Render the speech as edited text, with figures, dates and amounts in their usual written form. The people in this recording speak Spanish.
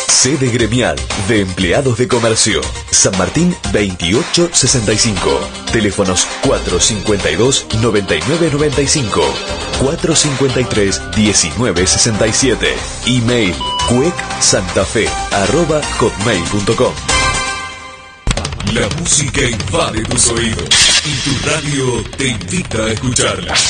Sede gremial de empleados de comercio. San Martín 2865. Teléfonos 452-9995. 453-1967. Email cuecsantafe@hotmail.com. La música invade tus oídos y tu radio te invita a escucharla.